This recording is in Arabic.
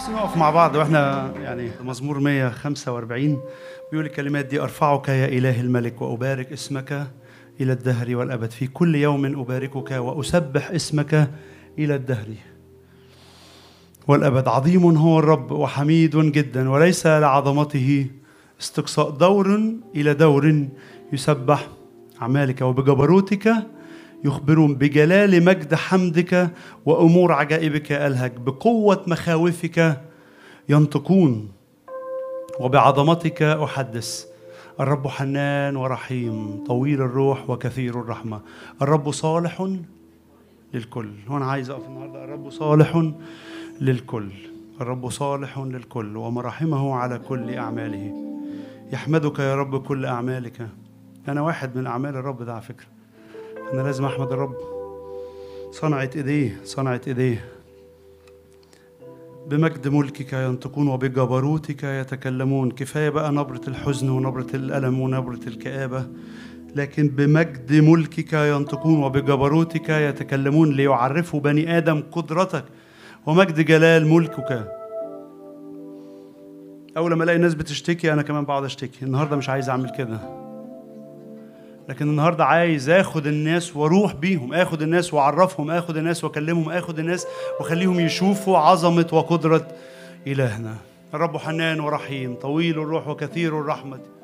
نفسي نقف مع بعض واحنا يعني مزمور 145 بيقول الكلمات دي: أرفعك يا إله الملك وأبارك اسمك إلى الدهر والأبد، في كل يوم أباركك وأسبح اسمك إلى الدهر والأبد. عظيم هو الرب وحميد جدا، وليس لعظمته استقصاء. دور إلى دور يسبح أعمالك، وبجبروتك يخبرون، بجلال مجد حمدك وأمور عجائبك ألهج، بقوة مخاوفك ينطقون، وبعظمتك أحدث. الرب حنان ورحيم، طويل الروح وكثير الرحمة. الرب صالح للكل. وأنا عايز أقف النهاردة: الرب صالح للكل، الرب صالح للكل، ومراحمه على كل أعماله. يحمدك يا رب كل أعمالك. أنا واحد من أعمال الرب ده على فكرة، أنا لازم أحمد الرب. صنعت إيديه، صنعت إيديه. بمجد ملكك ينطقون وبجبروتك يتكلمون. كفاية بقى نبرة الحزن ونبرة الألم ونبرة الكآبة، لكن بمجد ملكك ينطقون وبجبروتك يتكلمون، ليعرفوا بني آدم قدرتك ومجد جلال ملكك. أول ما ألاقي الناس بتشتكي أنا كمان بقعد أشتكي. النهاردة مش عايز أعمل كده، لكن النهاردة عايز أخد الناس وأروح بيهم، أخد الناس وأعرفهم، أخد الناس وأكلمهم، أخد الناس وأخليهم يشوفوا عظمة وقدرة إلهنا. الرب حنان ورحيم، طويل الروح وكثير الرحمة.